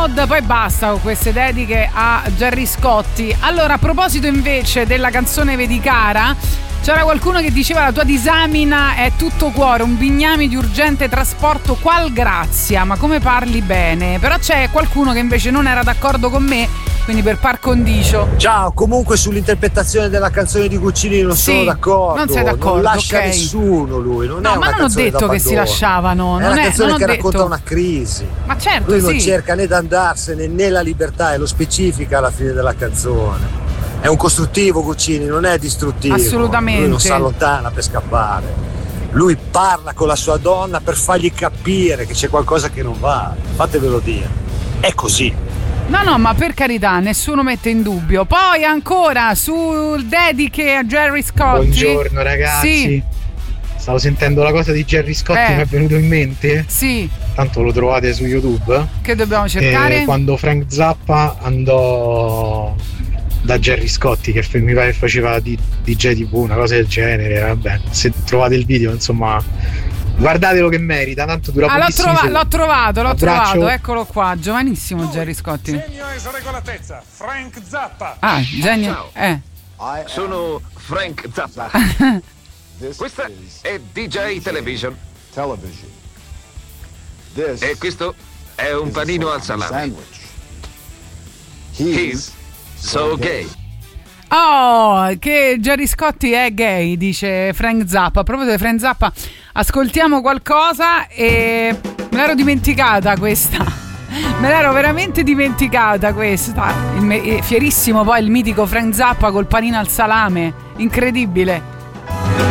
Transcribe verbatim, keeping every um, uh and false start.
mod, poi basta con queste dediche a Gerry Scotti. Allora, a proposito invece della canzone Vedi cara, c'era qualcuno che diceva la tua disamina è tutto cuore, un bignami di urgente trasporto qual grazia, ma come parli bene. Però c'è qualcuno che invece non era d'accordo con me, quindi per par condicio. Ciao, comunque sull'interpretazione della canzone di Guccini non Sì, sono d'accordo. non sei d'accordo, non lascia ok. nessuno lui, non No, è una ma non ho canzone detto che si d'abbandono. lasciavano, È non una è- canzone non ho che racconta detto. una crisi. Ma certo, Lui non sì. cerca né d'andarsene né la libertà, e lo specifica alla fine della canzone. È un costruttivo Guccini, non è distruttivo. Assolutamente. Lui non si allontana per scappare. Lui parla con la sua donna per fargli capire che c'è qualcosa che non va. Fatevelo dire. È così. No, no, ma per carità, nessuno mette in dubbio. Poi ancora sul dediche a Gerry Scotti. Buongiorno ragazzi. Sì. Stavo sentendo la cosa di Gerry Scotti, Eh. mi è venuto in mente. Sì. Tanto lo trovate su YouTube. Che dobbiamo cercare? Eh, quando Frank Zappa andò da Gerry Scotti, che f- mi pare che faceva di D J tivù, una cosa del genere. Vabbè, se trovate il video, insomma, guardatelo che merita. Tanto dura Ah, l'ho, pochissimi trova- secondi. l'ho trovato, l'ho Abbraccio. trovato, eccolo qua, giovanissimo Gerry Scotti. Genio e sregolatezza, Frank Zappa. Ah, genio. Eh. Sono Frank Zappa. Questa è D J Television. E questo è un panino al salame. He's so gay. Oh, che Gerry Scotti è gay, dice Frank Zappa. A proposito di Frank Zappa, ascoltiamo qualcosa e me l'ero dimenticata questa. Me l'ero veramente dimenticata questa. Il me- eh, fierissimo poi il mitico Frank Zappa col panino al salame. Incredibile.